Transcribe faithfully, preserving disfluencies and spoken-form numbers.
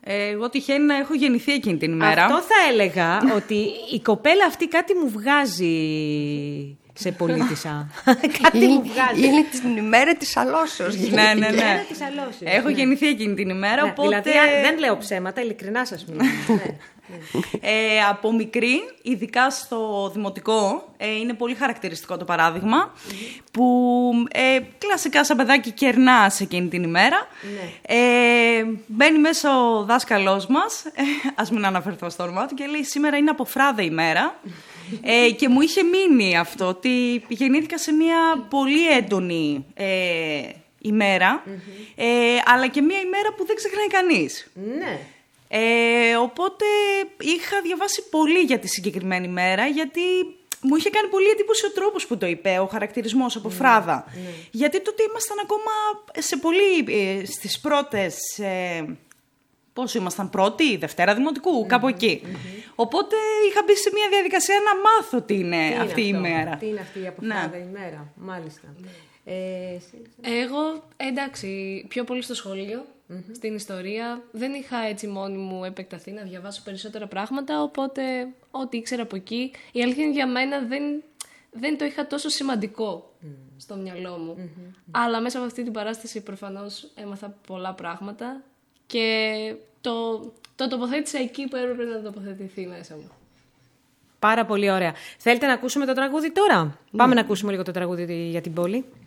Εγώ τυχαίνει να έχω γεννηθεί εκείνη την ημέρα. Αυτό θα έλεγα, ότι η κοπέλα αυτή κάτι μου βγάζει σε πολίτησα. Κάτι μου βγάζει. Είναι την ημέρα της αλώσεως. Ναι, ναι, ναι. Ημέρα της αλώσεως. Έχω Ναι. γεννηθεί εκείνη την ημέρα, Ναι, οπότε... δηλαδή, δεν λέω ψέματα, ειλικρινά σας μιλάω. Ναι. Ε, από μικρή, ειδικά στο δημοτικό, ε, είναι πολύ χαρακτηριστικό το παράδειγμα, mm-hmm. που ε, κλασικά σαν παιδάκι κερνάς εκείνη την ημέρα. Ναι. Ε, μπαίνει μέσα ο δάσκαλός μας, ε, ας μην αναφερθώ στο όνομά του, και λέει σήμερα είναι από φράδε ημέρα. ε, και μου είχε μείνει αυτό, ότι γεννήθηκα σε μια πολύ έντονη ε, ημέρα, mm-hmm. ε, αλλά και μια ημέρα που δεν ξεχνάει κανείς. Ναι. Ε, οπότε είχα διαβάσει πολύ για τη συγκεκριμένη μέρα, γιατί μου είχε κάνει πολύ εντύπωση ο τρόπος που το είπε, ο χαρακτηρισμός από φράδα. Mm, mm. Γιατί τότε ήμασταν ακόμα σε πολύ, ε, στις πρώτες, ε, πόσο ήμασταν, πρώτη, Δευτέρα Δημοτικού, mm, κάπου εκεί. Mm-hmm. Οπότε είχα μπει σε μια διαδικασία να μάθω τι είναι, τι αυτή είναι η αυτό, ημέρα. Τι είναι αυτή η αποφράδα ναι. ημέρα, μάλιστα. Mm. Ε, Εγώ, εντάξει, πιο πολύ στο σχολείο, mm-hmm. στην ιστορία. Δεν είχα έτσι μόνη μου επεκταθεί να διαβάσω περισσότερα πράγματα, οπότε ό,τι ήξερα από εκεί, η αλήθεια είναι για μένα δεν, δεν το είχα τόσο σημαντικό mm. στο μυαλό μου. Mm-hmm. Αλλά μέσα από αυτή την παράσταση προφανώς έμαθα πολλά πράγματα και το, το τοποθέτησα εκεί που έπρεπε να τοποθετηθεί μέσα μου. Πάρα πολύ ωραία. Θέλετε να ακούσουμε το τραγούδι τώρα? Mm. Πάμε να ακούσουμε λίγο το τραγούδι για την πόλη.